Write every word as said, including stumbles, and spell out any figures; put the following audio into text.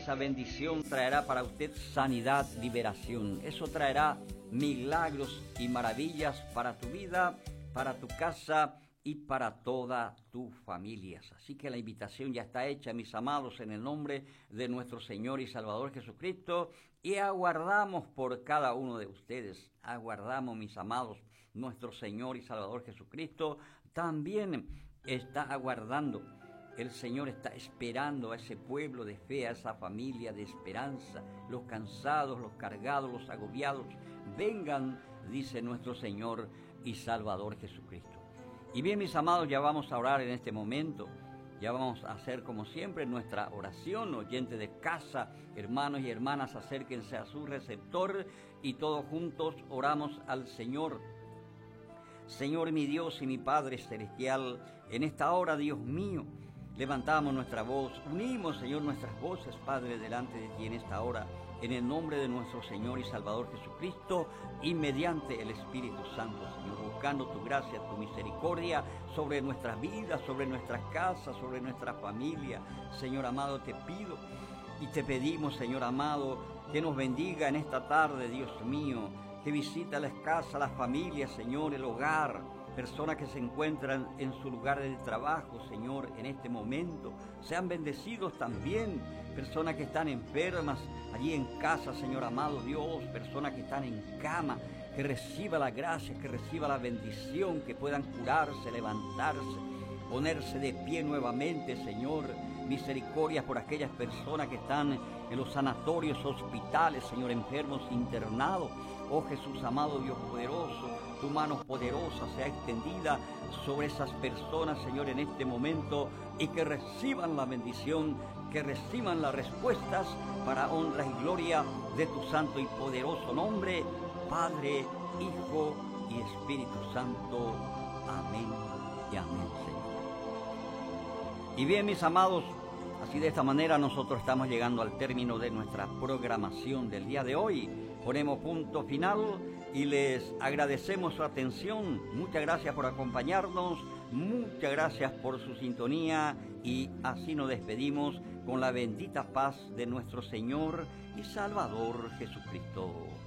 esa bendición traerá para usted sanidad, liberación. Eso traerá milagros y maravillas para tu vida, para tu casa y para toda tu familia. Así que la invitación ya está hecha, mis amados, en el nombre de nuestro Señor y Salvador Jesucristo, y aguardamos por cada uno de ustedes. Aguardamos, mis amados, nuestro Señor y Salvador Jesucristo también está aguardando. El Señor está esperando a ese pueblo de fe, a esa familia de esperanza, los cansados, los cargados, los agobiados. Vengan, dice nuestro Señor y Salvador Jesucristo. Y bien, mis amados, ya vamos a orar en este momento. Ya vamos a hacer, como siempre, nuestra oración. Oyentes de casa, hermanos y hermanas, acérquense a su receptor y todos juntos oramos al Señor. Señor, mi Dios y mi Padre celestial, en esta hora, Dios mío, levantamos nuestra voz, unimos, Señor, nuestras voces, Padre, delante de ti en esta hora, en el nombre de nuestro Señor y Salvador Jesucristo, y mediante el Espíritu Santo, Señor, buscando tu gracia, tu misericordia sobre nuestras vidas, sobre nuestras casas, sobre nuestra familia. Señor amado, te pido y te pedimos, Señor amado, que nos bendiga en esta tarde, Dios mío, que visita las casas, las familias, Señor, el hogar, personas que se encuentran en su lugar de trabajo, Señor, en este momento. Sean bendecidos también personas que están enfermas allí en casa, Señor amado Dios, personas que están en cama, que reciba la gracia, que reciba la bendición, que puedan curarse, levantarse, ponerse de pie nuevamente, Señor. Misericordia por aquellas personas que están en los sanatorios, hospitales, Señor, enfermos, internados. Oh Jesús amado, Dios poderoso, tu mano poderosa sea extendida sobre esas personas, Señor, en este momento, y que reciban la bendición, que reciban las respuestas para honra y gloria de tu santo y poderoso nombre, Padre, Hijo y Espíritu Santo. Amén y amén, Señor. Y bien, mis amados, así de esta manera nosotros estamos llegando al término de nuestra programación del día de hoy. Ponemos punto final y les agradecemos su atención. Muchas gracias por acompañarnos, muchas gracias por su sintonía, y así nos despedimos con la bendita paz de nuestro Señor y Salvador Jesucristo.